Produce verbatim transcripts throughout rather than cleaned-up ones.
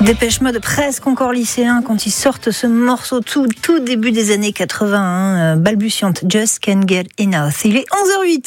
Dépêche Mode, presque encore lycéen quand ils sortent ce morceau tout, tout début des années quatre-vingts, hein, balbutiante, Just Can't Get Enough. Il est onze heures huit.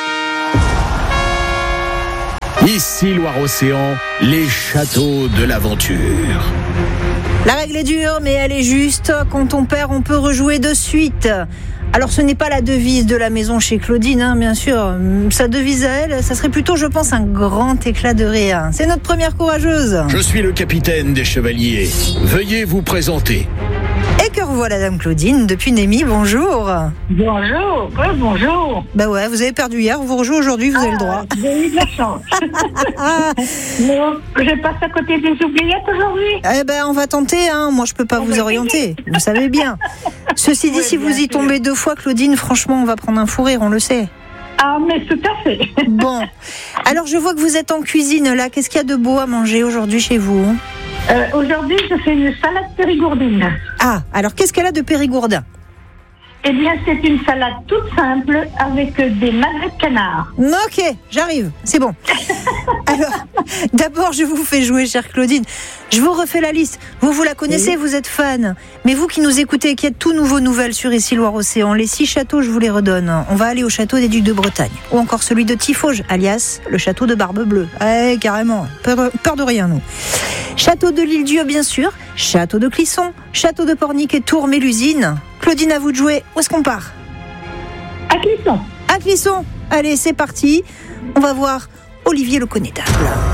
Ici Loire-Océan, les châteaux de l'aventure. La règle est dure, mais elle est juste. Quand on perd, on peut rejouer de suite. Alors ce n'est pas la devise de la maison chez Claudine, hein, bien sûr. Sa devise à elle, ça serait plutôt, je pense, un grand éclat de rire. C'est notre première courageuse. Je suis le capitaine des chevaliers. Veuillez vous présenter. Et que revoilà Dame Claudine depuis Némy, bonjour. Bonjour, ouais, bonjour. Bah ouais, vous avez perdu hier, vous rejouez aujourd'hui, vous ah, avez le droit. J'ai eu de la chance. Non, je passe à côté des oubliettes aujourd'hui. Eh ben, on va tenter, hein. Moi je peux pas on vous orienter, vous savez bien. Ceci dit, ouais, si vous y sûr. tombez deux fois, Claudine, franchement, on va prendre un fou rire, on le sait. Ah, mais tout à fait. Bon, alors je vois que vous êtes en cuisine là, qu'est-ce qu'il y a de beau à manger aujourd'hui chez vous ? Euh, aujourd'hui, je fais une salade périgourdine. Ah, alors qu'est-ce qu'elle a de périgourdin ? Eh bien, c'est une salade toute simple avec des magrets de canard. Ok, j'arrive, c'est bon. Alors, d'abord, je vous fais jouer, chère Claudine. Je vous refais la liste. Vous, vous la connaissez, oui. Vous êtes fan. Mais vous qui nous écoutez et qui êtes tout nouveau nouvelles sur Ici Loire-Océan, les six châteaux, je vous les redonne. On va aller au château des Ducs de Bretagne. Ou encore celui de Tiffauges, alias le château de Barbe-Bleue. Eh, carrément, peur de, peur de rien, nous. Château de l'Île-Dieu, bien sûr. Château de Clisson. Château de Pornic et Tours-Mélusine. Claudine, à vous de jouer. Où est-ce qu'on part ? À Clisson. À Clisson. Allez, c'est parti. On va voir Olivier le connétable.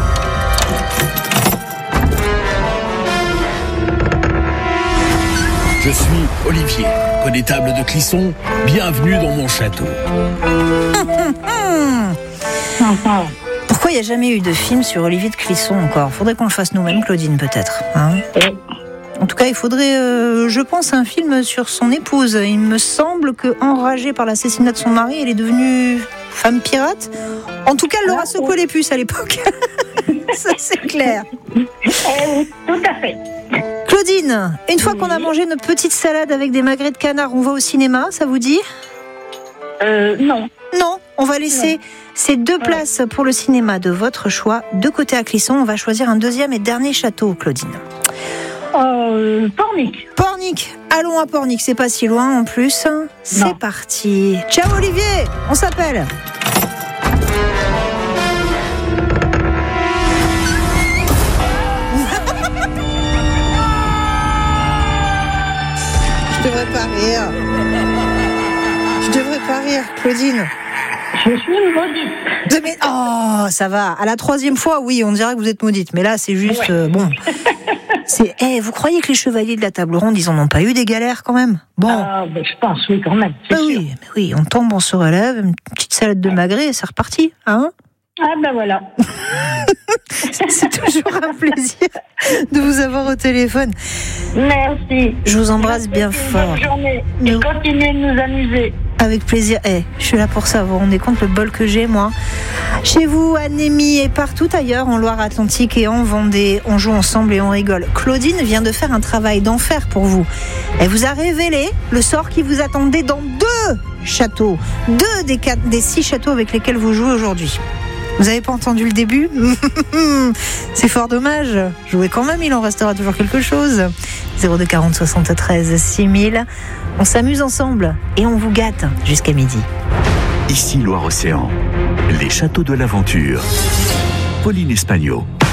Je suis Olivier, connétable de Clisson. Bienvenue dans mon château. Pourquoi il n'y a jamais eu de film sur Olivier de Clisson encore ? Faudrait qu'on le fasse nous-mêmes, Claudine, peut-être. Hein ? En tout cas, il faudrait, euh, je pense, un film sur son épouse. Il me semble que, enragée par l'assassinat de son mari, elle est devenue femme pirate. En tout cas, elle leur a secoué les puces à l'époque. Ça, c'est clair. Euh, tout à fait. Claudine, une fois qu'on a mangé notre petite salade avec des magrets de canard, on va au cinéma, ça vous dit ? Euh, non. Non, on va laisser non. ces deux places pour le cinéma de votre choix de côté à Clisson. On va choisir un deuxième et dernier château, Claudine. Euh, Pornic. Pornic. Allons à Pornic, c'est pas si loin en plus. C'est non. parti. Ciao Olivier, on s'appelle. Je devrais pas rire. Je devrais pas rire, Claudine. Je suis une maudite. De mes... Oh, ça va. À la troisième fois, oui, on dirait que vous êtes maudite. Mais là, c'est juste... Ouais. Euh, bon... C'est, hey, vous croyez que les chevaliers de la table ronde, ils en ont pas eu des galères quand même ? Bon. Ah, ben, je pense, oui, quand même. Bah oui, mais oui, on tombe, on se relève, une petite salade de magret et c'est reparti, hein ? Ah ben voilà. C'est toujours un plaisir de vous avoir au téléphone. Merci. Je vous embrasse bien fort. Bonne journée. Et nous... continuez de nous amuser. Avec plaisir. Eh, je suis là pour ça. Vous vous rendez compte le bol que j'ai, moi ? Chez vous, à Némy et partout ailleurs, en Loire-Atlantique et en Vendée, on joue ensemble et on rigole. Claudine vient de faire un travail d'enfer pour vous. Elle vous a révélé le sort qui vous attendait dans deux châteaux. Deux des, quatre, des six châteaux avec lesquels vous jouez aujourd'hui. Vous n'avez pas entendu le début ? C'est fort dommage. Jouez quand même, il en restera toujours quelque chose. zéro deux quarante soixante-treize six mille. On s'amuse ensemble et on vous gâte jusqu'à midi. Ici Loire-Océan, les châteaux de l'aventure. Pauline Espagnol.